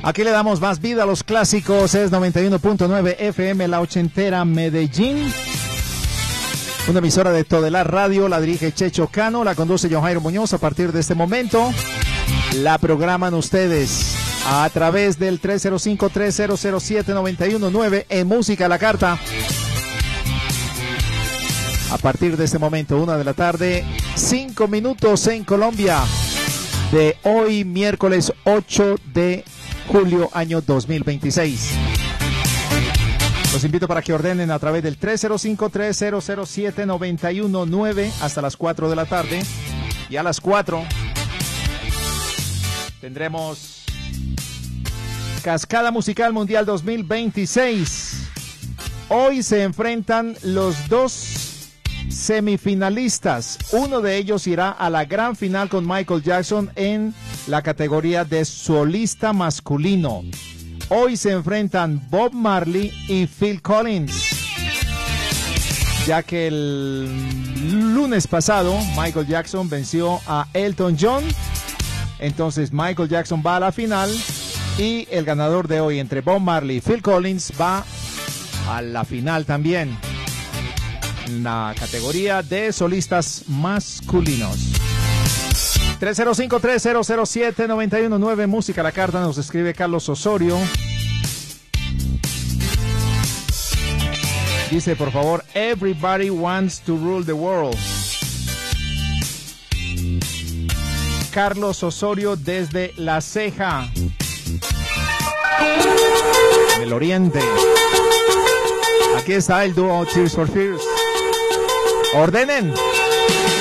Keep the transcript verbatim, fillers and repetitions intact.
Aquí le damos más vida a los clásicos. Es noventa y uno punto nueve F M, La Ochentera, Medellín. Una emisora de Todelar Radio, la dirige Checho Cano, la conduce John Jairo Muñoz. A partir de este momento, la programan ustedes a través del tres cero cinco, tres cero cero siete, nueve uno nueve en Música a la Carta. A partir de este momento, una de la tarde, cinco minutos en Colombia, de hoy, miércoles ocho de julio, año dos mil veintiséis. Los invito para que ordenen a través del tres cero cinco, tres cero cero siete, nueve uno nueve hasta las cuatro de la tarde. Y a las cuatro tendremos Cascada Musical Mundial dos mil veintiséis. Hoy se enfrentan los dos semifinalistas. Uno de ellos irá a la gran final con Michael Jackson en la categoría de solista masculino. Hoy se enfrentan Bob Marley y Phil Collins, ya que el lunes pasado Michael Jackson venció a Elton John. Entonces Michael Jackson va a la final y el ganador de hoy entre Bob Marley y Phil Collins va a la final también en la categoría de solistas masculinos. tres cero cinco, tres cero cero siete, nueve uno nueve, Música a la Carta. Nos escribe Carlos Osorio. Dice, por favor, Everybody Wants to Rule the World. Carlos Osorio desde La Ceja, en el oriente. Aquí está el dúo Tears for Fears. Ordenen.